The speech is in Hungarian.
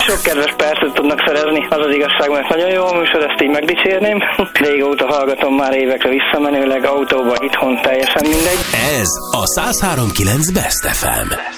sok kedves percet tudnak szerezni, az az igazság, mert nagyon jó a műsor, ezt így megdicsérném. Régóta hallgatom már évekre visszamenőleg, autóban, itthon, teljesen mindegy. Ez a 103.9 Best FM.